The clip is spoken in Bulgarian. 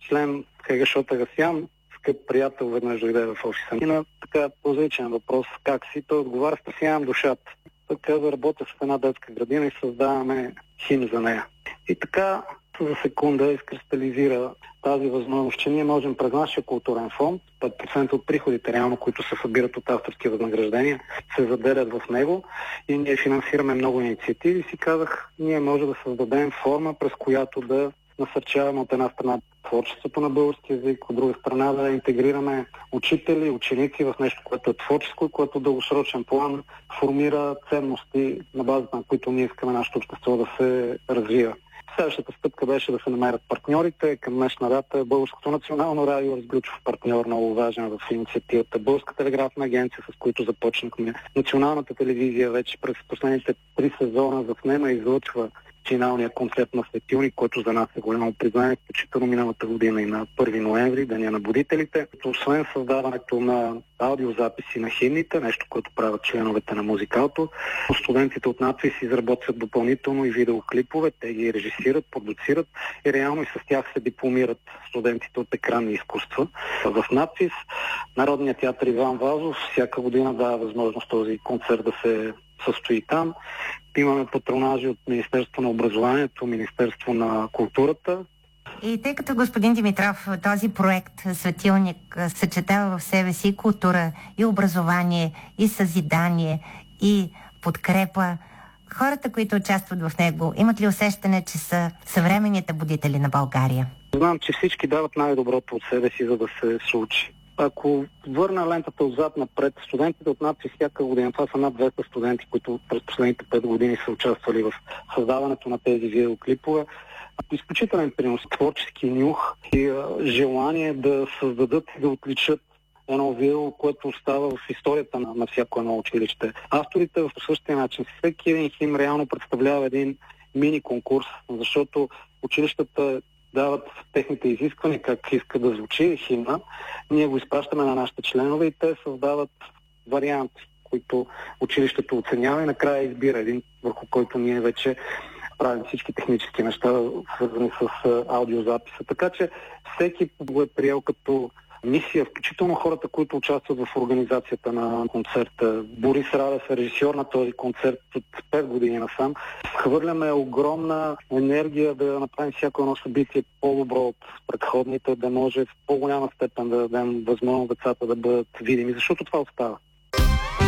член Хагашот Агасян, скъп приятел, веднъж дойде в офиса. И на така прозаичен въпрос, как си, той отговаря: спасявам душата. Той каза: работя в една детска градина и създаваме химн за нея. И така за секунда изкристализира тази възможност, че ние можем през нашия културен фонд, 5% от приходите реално, които се събират от авторски възнаграждения, се заделят в него и ние финансираме много инициативи. Си казах, ние може да създадем форма, през която да насърчаваме от една страна творчеството на български език, от друга страна да интегрираме учители, ученици в нещо, което е творческо и което в дългосрочен план формира ценности, на базата на които ние искаме нашето общество да се развива. Следващата стъпка беше да се намерят партньорите. Към днешна дата Българското национално радио е ключов партньор, много важен в инициативата. Българска телеграфна агенция, с които започнахме. Националната телевизия вече през последните 3 сезона заснема и излъчва финалния концерт на Светилник, който за нас е голямо признание, включително миналата година и на 1 ноември, Деня на будителите. Освен създаването на аудиозаписи на химните, нещо, което правят членовете на Музикалто, студентите от НАДФИС изработват допълнително и видеоклипове, те ги режисират, продуцират и реално и с тях се дипломират студентите от екранни изкуства. В НАДФИС Народният театър Иван Вазов всяка година дава възможност този концерт да се състои там. Имаме патронажи от Министерство на образованието, Министерство на културата. И тъй като, господин Димитров, този проект Светилник съчетава в себе си култура, и образование, и съзидание, и подкрепа, хората, които участват в него, имат ли усещане, че са съвременните будители на България? Знам, че всички дават най-доброто от себе си, за да се случи. Ако върна лентата отзад напред, студентите от НАДФИС всяка година, това са над 200 студенти, които през последните 5 години са участвали в създаването на тези видеоклипове, изключителен принос, творчески нюх и желание да създадат и да отличат едно видео, което остава в историята на всяко едно училище. Авторите в същия начин. Всеки един химн реално представлява един мини-конкурс, защото училищата дават техните изисквания, как иска да звучи химна. Ние го изпращаме на нашите членове и те създават варианти, които училището оценява и накрая избира един, върху който ние вече правим всички технически неща, свързани с аудиозаписа. Така че всеки го е приел като мисия, включително хората, които участват в организацията на концерта. Борис Радев е режисьор на този концерт от 5 години насам. Хвърляме огромна енергия да направим всяко едно събитие по-добро от предходните, да може в по-голяма степен да дадем възможност децата да бъдат видими, защото това остава.